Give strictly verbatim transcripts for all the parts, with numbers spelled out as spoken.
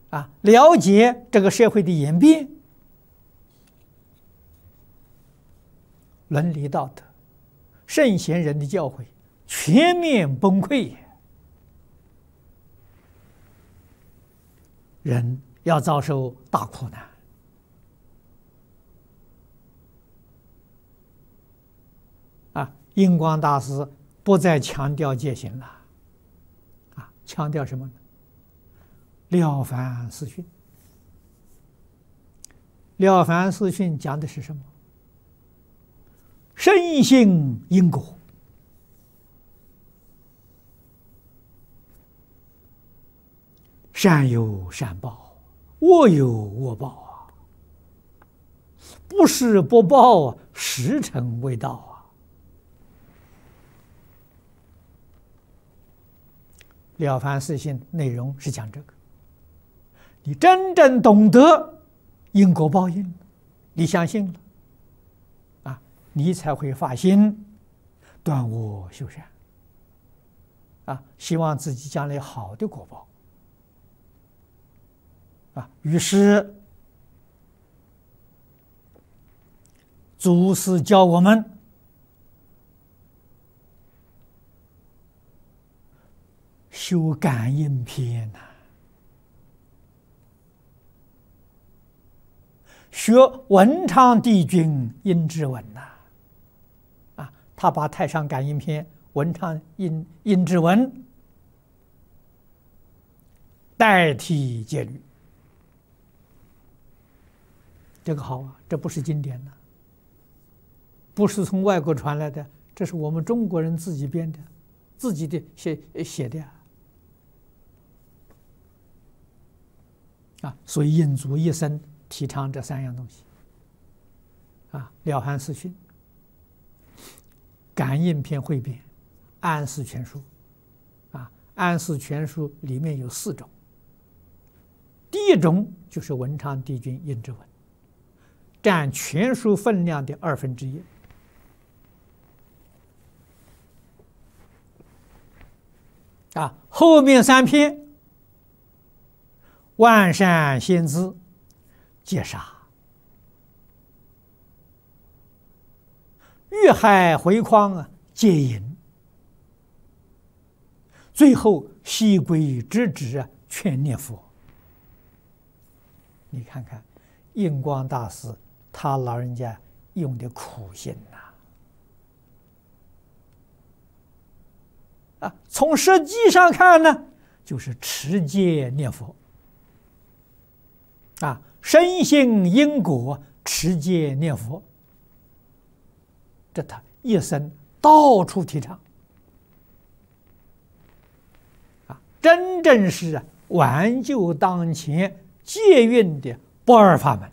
啊，了解这个社会的演变，伦理道德、圣贤人的教诲全面崩溃，人要遭受大苦难。啊，印光大师不再强调戒行了，啊，强调什么呢？了凡四训。了凡四训讲的是什么？深信因果，善有善报，恶有恶报啊！不是不报啊，时辰未到啊！了凡四训内容是讲这个。你真正懂得因果报应，你相信了，啊，你才会发心断恶修善，啊，希望自己将来好的果报，啊，于是祖师教我们修感应篇呐、啊。学文昌帝君阴之文呐，啊，他把太上感应篇、文昌阴阴之文代替戒律，这个好啊，这不是经典呐，不是从外国传来的，这是我们中国人自己编的，自己的写写的啊，啊，所以印祖一生提倡这三样东西，啊，了凡四训、感应篇汇编、安世全书，啊，安世全书里面有四种，第一种就是文昌帝君阴之文，占全书分量的二分之一，啊，后面三篇万善先知戒杀、遇害回匡啊，戒淫，最后西归直指啊，劝念佛。你看看印光大师他老人家用的苦心呐、啊，啊，从实际上看呢，就是持戒念佛，啊。深信因果，持戒念佛，这他一生到处提倡，啊，真正是挽救当前戒运的不二法门。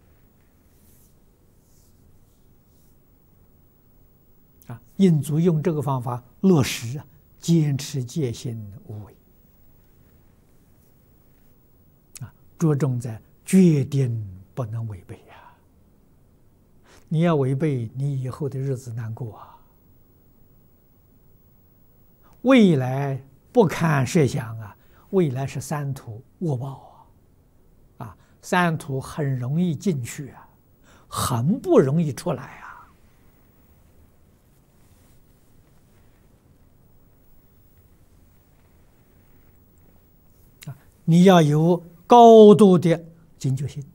啊，印祖用这个方法落实啊，坚持戒心无为，啊，着重在决定不能违背呀、啊！你要违背，你以后的日子难过啊！未来不堪设想啊！未来是三途恶报啊！啊，三途很容易进去啊，很不容易出来啊！啊，你要有高度的警觉性，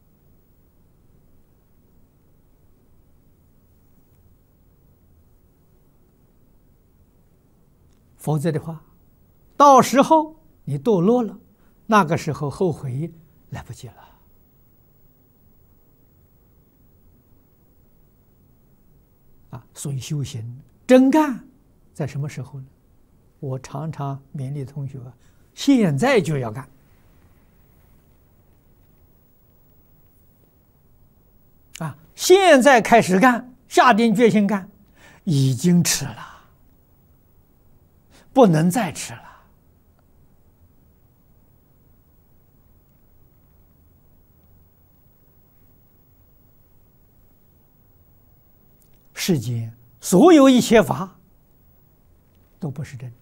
否则的话，到时候你堕落了，那个时候后悔来不及了。啊，所以修行真干在什么时候呢？我常常勉励同学，现在就要干。啊，现在开始干，下定决心干，已经迟了，不能再迟了。世间所有一切法都不是真的，